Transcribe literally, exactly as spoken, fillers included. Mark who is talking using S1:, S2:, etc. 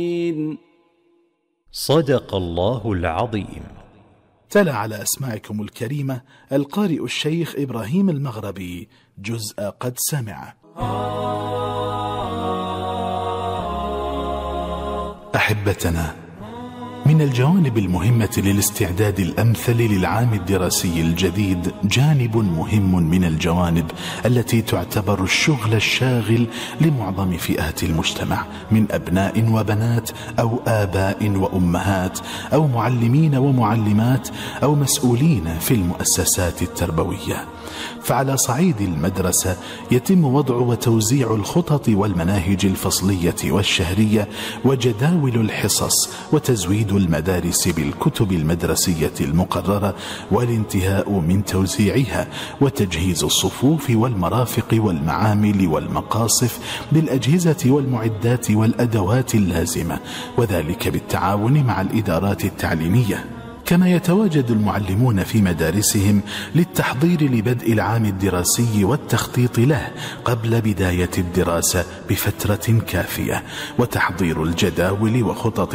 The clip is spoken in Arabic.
S1: صدق الله العظيم.
S2: تلا على أسماعكم الكريمة القارئ الشيخ إبراهيم المغربي جزء قد سمع. أحبتنا، من الجوانب المهمة للاستعداد الأمثل للعام الدراسي الجديد جانب مهم من الجوانب التي تعتبر الشغل الشاغل لمعظم فئات المجتمع من أبناء وبنات أو آباء وأمهات أو معلمين ومعلمات أو مسؤولين في المؤسسات التربوية. فعلى صعيد المدرسة يتم وضع وتوزيع الخطط والمناهج الفصلية والشهرية وجداول الحصص وتزويد المدارس بالكتب المدرسية المقررة والانتهاء من توزيعها وتجهيز الصفوف والمرافق والمعامل والمقاصف بالأجهزة والمعدات والأدوات اللازمة، وذلك بالتعاون مع الإدارات التعليمية. كما يتواجد المعلمون في مدارسهم للتحضير لبدء العام الدراسي والتخطيط له قبل بداية الدراسة بفترة كافية، وتحضير الجداول وخطط